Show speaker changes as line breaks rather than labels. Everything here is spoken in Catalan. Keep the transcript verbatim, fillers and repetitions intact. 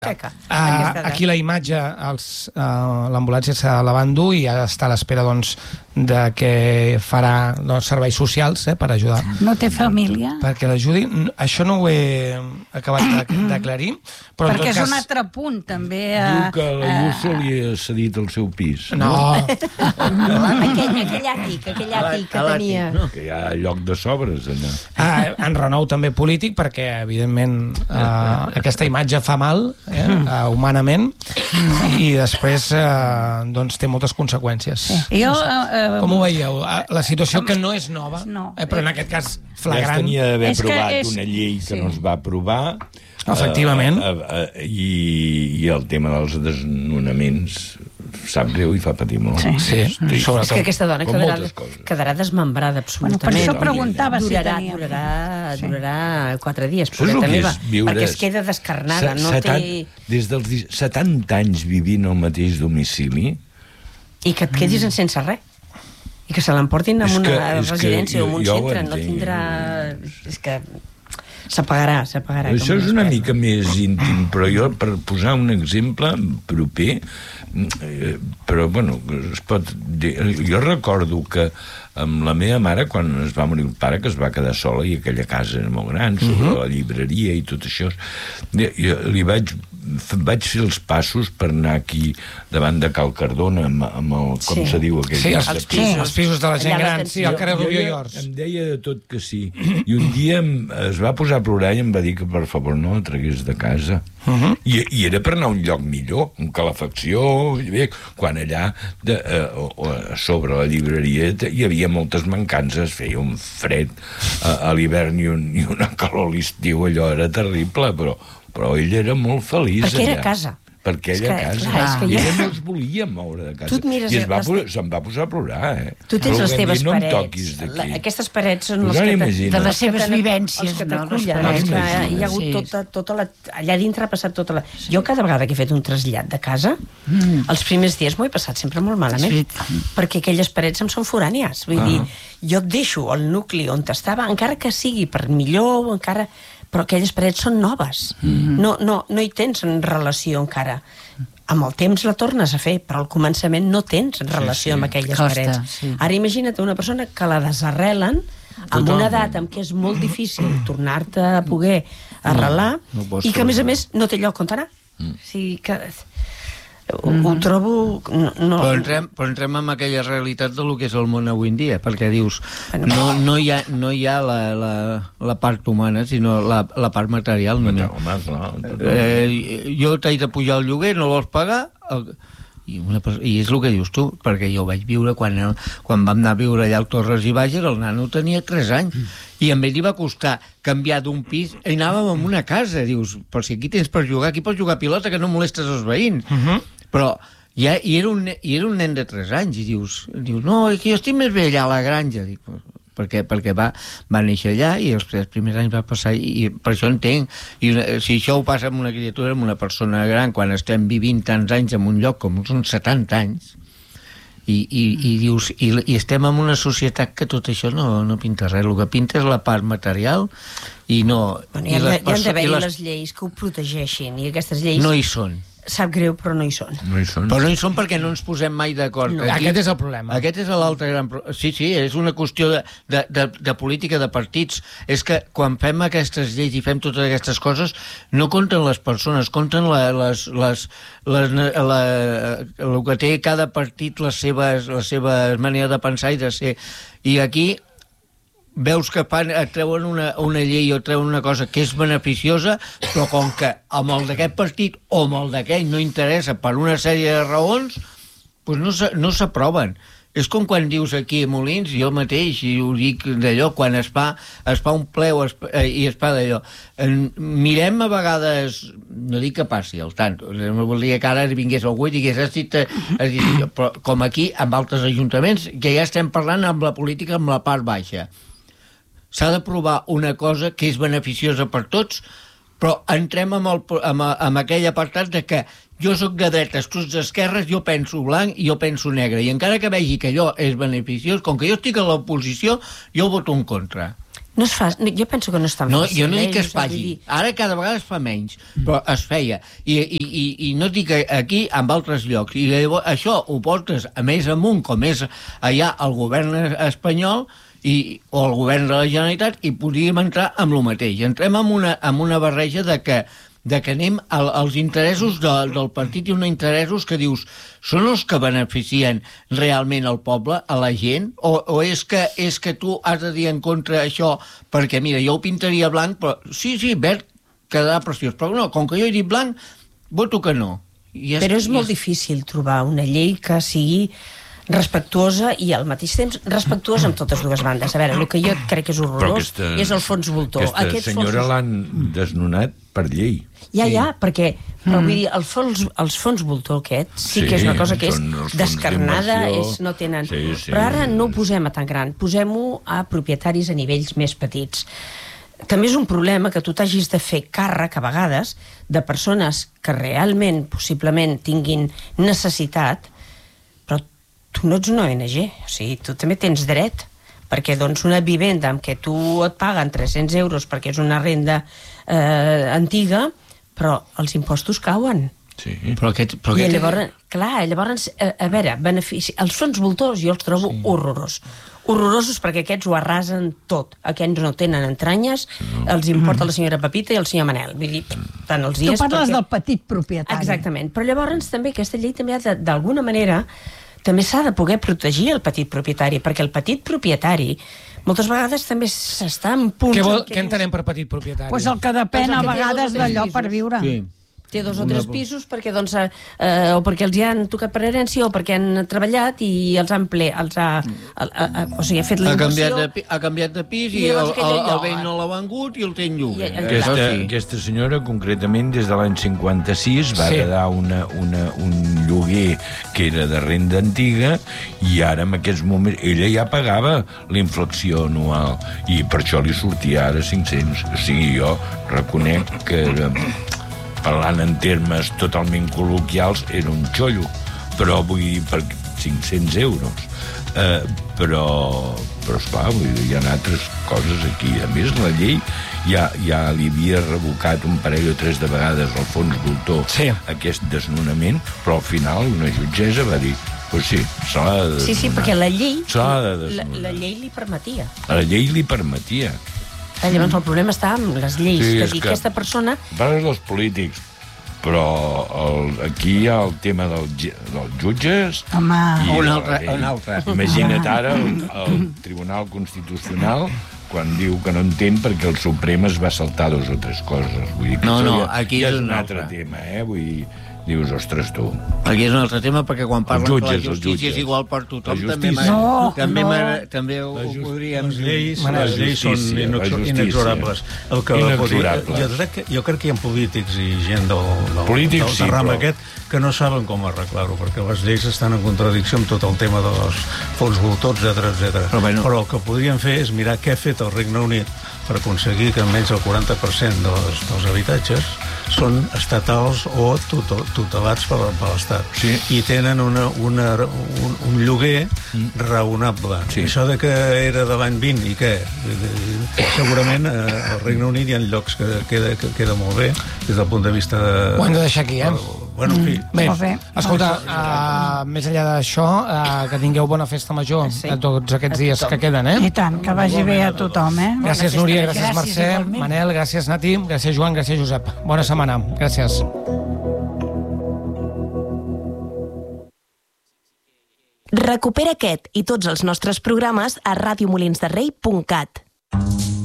Seca,
Uh, aquí la imatge, els, uh, l'ambulància s'ha lavant-ho i ja està a l'espera doncs, de què farà doncs, serveis socials eh, per ajudar.
No té família?
Perquè l'ajudi. Això no ho he acabat d'aclarir.
Perquè és cas... un altre punt, també.
A... Diu que la Ayuso li ha cedit el seu pis.
No.
aquell, aquell àtic, aquell àtic que tenia.
No, que hi ha lloc de sobres, allà.
Ah, en renou també polític, perquè, evidentment, uh, aquesta imatge fa mal, eh, uh, humanament, i després uh, doncs, té moltes conseqüències.
Jo, uh,
Com ho veieu? La situació que no és nova,
no.
eh, però en aquest cas flagrant.
Ja es tenia d'haver
és
aprovat
és...
una llei que
sí.
no es va aprovar.
Efectivament.
Uh, uh, uh, i, I el tema dels desnonaments sap greu i fa patir molt.
Sí,
sí.
És que aquesta dona quedarà, quedarà desmembrada absolutament.
Bueno, per això preguntava si
durarà,
tenia...
Durarà,
sí.
durarà quatre dies,
perquè, també va,
perquè es queda descarnada. No
setan,
té...
Des dels setanta anys vivint al mateix domicili...
I que et quedis mm. sense res. I que se l'emportin en una
que,
residència o en un
jo,
centre. No tindrà... És que... S'apagarà, s'apagarà.
Això és una mica més íntim, però jo, per posar un exemple proper, eh, però, bueno, es pot dir, jo recordo que amb la meva mare, quan es va morir el pare, que es va quedar sola, i aquella casa era molt gran, sobre uh -huh. la llibreria i tot això, jo li vaig vaig fer els passos per anar aquí davant de Cal Cardona amb, amb el, com
sí.
se diu aquell
sí, els,
els, pisos.
els pisos de la gent gran, sí, al carrer Rubió i Ors.
Em deia de tot que sí, i un dia em, es va posar a plorar i em va dir que per favor no la tragués de casa. Uh -huh. I, i era per anar a un lloc millor, amb calefacció, quan allà de, eh, a sobre la llibreria hi havia moltes mancances, feia un fred a, a l'hivern i, un, i una calor a l'estiu, allò era terrible, però però ell era molt feliç
perquè
allà.
era casa.
Perquè ella a casa.
Clar, és que
I
ja...
ella no es volia moure de casa. I es va
les...
posar, se'n va posar a plorar, eh?
Tu tens
però
les teves
no
parets. La, aquestes parets són les
que...
Que
de les seves vivències,
que
no?
Les parets, no hi ha hagut sí. tota, tota la... Allà dintre ha passat tota la... Sí. Jo cada vegada que he fet un trasllat de casa, mm. els primers dies m'ho he passat sempre molt malament, sí. perquè aquelles parets em són forànies. Vull ah. dir, jo et deixo el nucli on estava, encara que sigui per millor, encara... però aquelles parets són noves. Mm-hmm. No, no, no hi tens relació encara. Amb el temps la tornes a fer, però al començament no tens relació sí, sí. amb aquelles Costa, parets. Sí. Ara imagina't una persona que la desarrelen amb una edat en què és molt difícil tornar-te a poder arrelar no, no i que, a més a més, no té lloc on anar. Mm. O sigui que... Ho, mm. ho trobo... No, no...
Però, entrem, però entrem en aquella realitat de lo que és el món avui en dia, perquè dius, no, no hi ha, no hi ha la, la, la part humana, sinó la, la part material. No, no. Eh, jo t'haig de pujar el lloguer, no vols pagar... El... I, una, I és el que dius tu, perquè jo ho vaig viure quan, quan vam anar a viure allà al Torres i Bages, el nano tenia tres anys, i a ell li va costar canviar d'un pis, i anàvem en una casa, dius, però si aquí tens per jugar, aquí pots jugar a pilota, que no molestes els veïns. Uh -huh. Però ja, i, era un, i era un nen de tres anys, i dius, dius no, és que jo estic més bé allà a la granja, dic, perquè, perquè va, va néixer allà i els tres primers anys va passar, i, i per això entenc, i una, si això ho passa amb una criatura, amb una persona gran, quan estem vivint tants anys en un lloc com són setanta anys, i, i, i dius, i, i estem en una societat que tot això no, no pinta res, el que pinta és la part material i no...
Bueno, hi, ha, hi han d'haver les... les lleis que ho protegeixin, i aquestes lleis...
No hi són.
Sap greu, però no hi són.
No hi són.
Però no hi són perquè no ens posem mai d'acord.
No. Aquest és el problema.
Aquest és l'altre gran problema. Sí, sí, és una qüestió de, de, de, de política de partits. És que quan fem aquestes lleis i fem totes aquestes coses, no compten les persones, compten la, les, les, les, la, el que té cada partit, les seves, les seves maneres de pensar i de ser. I aquí... veus que fan, treuen una, una llei o treuen una cosa que és beneficiosa, però com que amb el d'aquest partit o amb el d'aquell no interessa per una sèrie de raons, doncs no s'aproven. És com quan dius aquí a Molins, jo mateix, i ho dic d'allò, quan es fa, es fa un ple es, eh, i es fa d'allò. Mirem a vegades, no dic que passi el tant, no volia que ara vingués algú i digués, has dit, has dit, però com aquí, amb altres ajuntaments, que ja estem parlant amb la política amb la part baixa. S'ha d'aprovar una cosa que és beneficiosa per tots, però entrem amb, el, amb, amb aquell apartat de que jo sóc de dretes, tu ets d'esquerres, jo penso blanc i jo penso negre, i encara que vegi que allò és beneficiós, com que jo estic a l'oposició, jo voto en contra.
No es fa, jo penso que no és tan
no,
fàcil.
Jo no dic
eh?
que es faci. Ara cada vegada es fa menys, però es feia. I, i, i, i no et dic aquí, en altres llocs. I llavors, això ho portes a més amunt, com és allà el govern espanyol i, o el govern de la Generalitat, i podríem entrar amb el mateix. Entrem amb una, amb una barreja de que de que anem al, als interessos de, del partit i uns interessos que dius són els que beneficien realment el poble, a la gent, o, o és, que, és que tu has de dir en contra això perquè, mira, jo ho pintaria blanc, però sí, sí, verd quedarà preciós, però no, com que jo he dit blanc, voto que no. I és,
Però és molt
és...
difícil trobar una llei que sigui respectuosa i al mateix temps respectuosa amb totes dues bandes. A veure, el que jo crec que és horrorós aquesta, és el fons voltor.
Aquesta
Aquest
senyora
fons...
l'han desnonat per llei.
Ja, ja, perquè però, vull dir, el fons, els fons voltor aquest sí, sí que és una cosa que és descarnada, és, no tenen...
Sí, sí.
Però ara no ho posem a tan gran, posem-ho a propietaris a nivells més petits. També és un problema que tu t'hagis de fer càrrec a vegades de persones que realment, possiblement, tinguin necessitat, però tu no ets una O N G, o sigui, tu també tens dret, perquè doncs una vivenda amb què tu et paguen tres-cents euros perquè és una renda eh, antiga, però els impostos cauen.
Sí.
Però aquest, però
I
aquest...
llavors, clar, llavors, a, a veure, benefici, els fons voltors jo els trobo sí. horrorosos. Horrorosos perquè aquests ho arrasen tot. Aquests no tenen entranyes, no. els importa la senyora Pepita i el senyor Manel. Vull dir, tant els dies...
Tu parles
perquè...
del petit propietari.
Exactament. Però llavors també aquesta llei també ha de, d'alguna manera, també s'ha de poder protegir el petit propietari, perquè el petit propietari moltes vegades també s'està en punts...
Què, vol, què entenem per petit propietari?
Pues el que depèn
Pues el
a
que té
vegades
dos o tres
d'allò per
pisos.
viure.
Sí.
Té dos o tres pisos perquè, doncs, eh, o perquè els hi han tocat per herència o perquè han treballat i els han ple, els ha, a, a, a, o sigui, ha fet la
ha canviat,
inversió.
de, ha canviat de pis i,
I
el,
llavors
el,
aquell
el
allò,
vell no l'ha vengut i el té en lloguer.
I-
Aquesta,
sí.
aquesta senyora, concretament, des de l'any cinquanta-sis va
Sí.
heredar una, una, un lloguer que era de renda antiga i ara, en aquests moments, ella ja pagava la inflació anual i per això li sortia ara cinc-cents. O sigui, jo reconec que, parlant en termes totalment col·loquials, era un xollo, però vull dir, per cinc-cents euros. Eh, però, però esclar, vull dir, hi ha altres coses aquí. A més, la llei ja, ja li havia revocat un parell o tres de vegades al fons voltor
Sí.
aquest desnonament, però al final una jutgessa va dir pues sí, se l'ha de desnonar.
Sí, sí, perquè la llei,
Se l'ha de
la,
desnonar.
la llei li permetia.
La llei li permetia.
Ah, llavors el problema està amb les lleis,
Sí,
que
és
dir,
que-
aquesta persona...
Parles dels polítics, però el, aquí hi ha el tema del, ge- dels jutges...
Home,
i
un
la
altre,
llei.
un altre.
Imagina't ara el, el Tribunal Constitucional quan diu que no entén perquè el Suprem es va saltar dos o tres coses. Vull dir que
No,
això
no,
ja,
aquí
ja
és
és
un
un altre
altre.
tema, eh? Vull dir, dius, ostres, tu...
Aquí és un altre tema, perquè quan parlen
jutges,
que la
els
justícia és
jutges.
igual per tothom,
La
també,
justícia.
No,
també,
no.
m'agrada- també ho,
La
ho
just-
podríem
Les lleis,
La
les lleis són
justícia, la
inexo-
justícia.
inexorables. El que
Inexorables.
Podria, jo, crec que, jo crec que hi ha polítics i gent del, del,
Polítics,
del,
sí,
del ram
però-
aquest que no saben com arreglar-ho, perquè les lleis estan en contradicció amb tot el tema dels fons voltors, etcètera, etcètera.
Però bueno.
Però el que podríem fer és mirar què ha fet el Regne Unit per aconseguir que almenys el quaranta per cent dels, dels habitatges són estatals o tutel, tutelats per, per l'Estat.
Sí.
I tenen una, una, un, un lloguer mm. raonable.
Sí.
Això de que era de l'any vint i què? Segurament eh, al Regne Unit hi ha llocs que queda, que queda molt bé des del punt de vista de...
Ho hem de deixar aquí, eh?
Bueno, en fi.
Bé,
Molt bé.
escolta, uh, més enllà d'això, uh, que tingueu bona festa major
Sí.
a tots aquests dies que queden, eh?
I tant, que vagi bé a tothom, eh?
Gràcies, Núria, gràcies,
Gràcies,
Mercè,
igualment.
Manel, gràcies, Nati, gràcies, Joan, gràcies, Josep. Bona setmana. Gràcies.
Recupera aquest i tots els nostres programes a radiomolinsderrei punt cat.